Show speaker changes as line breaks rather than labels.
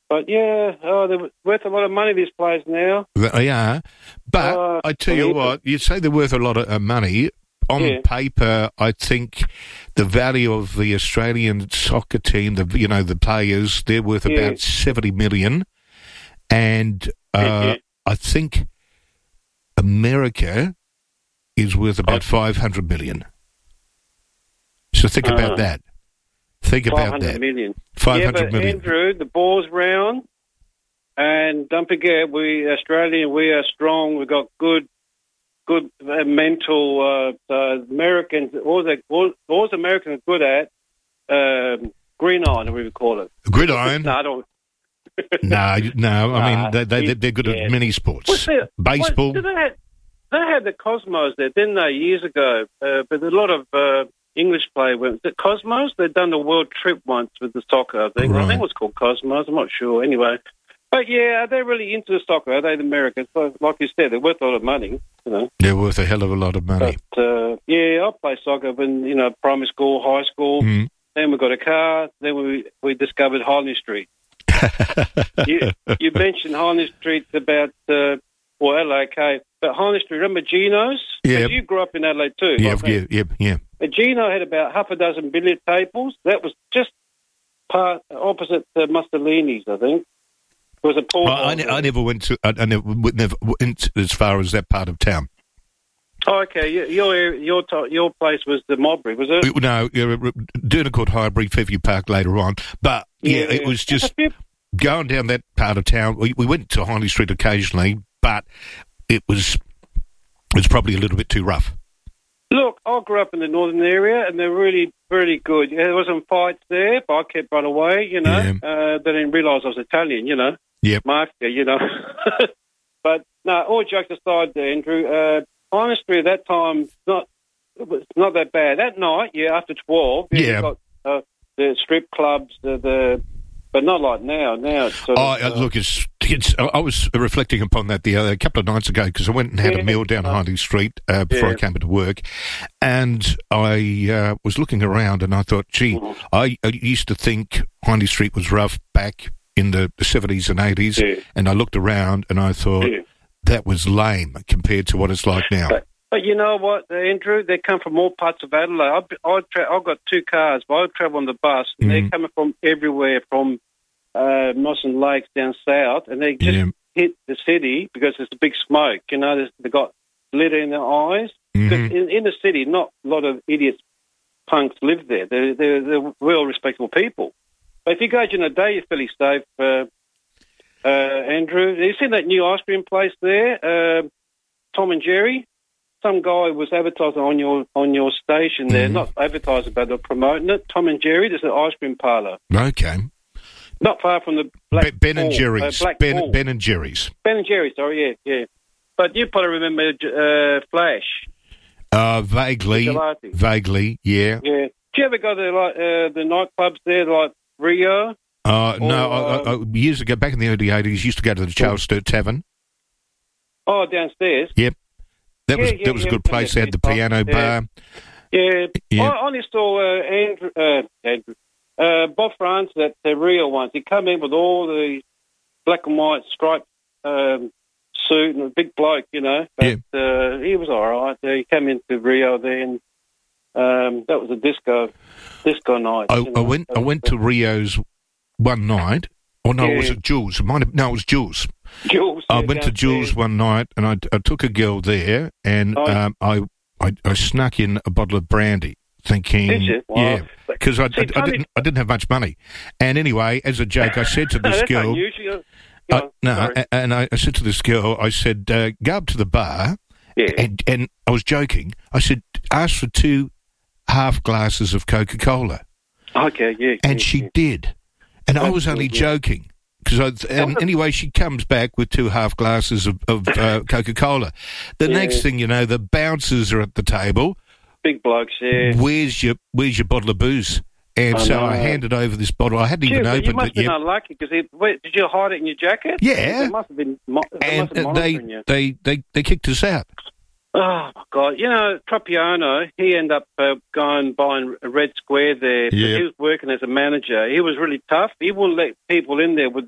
But yeah, they're worth a lot of money, these players now.
They are. But I tell you what, you say they're worth a lot of money. On paper, I think the value of the Australian soccer team, the players, they're worth about 70 million. And I think America is worth about 500 million. So think about that. Think about that.
500 million.
500 million.
Andrew, the ball's round, and don't forget, we are strong. We've got good mental. Americans, all Americans are good at gridiron, we would call it.
Gridiron.
No, I don't.
No. I mean, they're good at many sports. Baseball.
They had the Cosmos there, didn't they, years ago? But a lot of English play went. Was it Cosmos? They'd done the world trip once with the soccer, I think. Right. I think it was called Cosmos. I'm not sure. Anyway. But, yeah, they're really into the soccer, are they, the Americans? So, like you said, they're worth a lot of money,
They're worth a hell of a lot of money.
But, I play soccer when, primary school, high school. Mm. Then we got a car. Then we discovered Harley Street. You mentioned Harley Street about, LAK. But Harley Street, remember Geno's?
Yeah.
You grew up in Adelaide too.
Yeah.
Gino had about half a dozen billiard tables. That was just opposite Mussolini's, I think. It was a pool.
I never went to. I never went as far as that part of town.
Oh, okay. Your place was the Modbury, was it?
No, doing it called Highbury, Fairview Park later on. But it was just going down that part of town. We went to Harley Street occasionally, but it was probably a little bit too rough.
Look, I grew up in the northern area, and they're really, really good. There was some fights there, but I kept running away, They didn't realise I was Italian,
Yep.
Mafia, But, no, all jokes aside there, Andrew, honestly, at that time, it was not that bad. That night, after 12, you got the strip clubs, but not like now. Now it's sort of,
look, it's. I was reflecting upon that a couple of nights ago because I went and had a meal down Harley Street before I came into work, and I was looking around and I thought, gee, I used to think Harley Street was rough back in the 70s and 80s, and I looked around and I thought that was lame compared to what it's like now.
But you know what, Andrew? They come from all parts of Adelaide. I've got two cars, but I travel on the bus, and they're coming from everywhere, from Mosson Lakes down south, and they just hit the city because there's a big smoke. They've got glitter in their eyes. Because in the city, not a lot of idiots, punks live there. They're real respectable people. But if you go during the day, you're fairly safe. Andrew, you seen that new ice cream place there, Tom and Jerry? Some guy was advertising on your station there, not advertising, but they're promoting it. Tom and Jerry, there's an ice cream parlour.
Okay.
Not far from the Black
Ben and Jerry's. Ben and Jerry's.
Ben and Jerry's, sorry, yeah. But you probably remember Flash.
Vaguely, yeah.
Yeah. Do you ever go to the nightclubs there, like Rio?
No, years ago, back in the early 80s, used to go to the Charles Sturt Tavern.
Oh, downstairs?
Yep. That was a good place. They had the piano bar.
Yeah. I only saw Andrew. Bob France at Rio once. He come in with all the black and white striped suit and a big bloke, But he was all right. He came into Rio there, and that was a disco night.
I went to Rio's one night. Oh, no, was it Jules? It was Jules.
Jules.
I went to Jules one night, and I took a girl there, and I snuck in a bottle of brandy. Thinking,
did you? Wow.
Yeah, because I didn't have much money, and anyway, as a joke, I said to this girl, I said to this girl, I said, go up to the bar, and I was joking. I said, ask for 2 half glasses of Coca-Cola.
Okay, yeah,
and she did, and I was only joking. Anyway, she comes back with 2 half glasses of Coca-Cola. The next thing you know, the bouncers are at the table.
Big blokes, yeah.
Where's your bottle of booze? And I handed over this bottle. I hadn't even opened it yet.
You must have been unlucky, because did you hide it in your jacket?
Yeah.
They must have been
monitoring you. They kicked us out.
Oh, my God. Tropiano, he ended up buying a Red Square there. He was working as a manager. He was really tough. He wouldn't let people in there with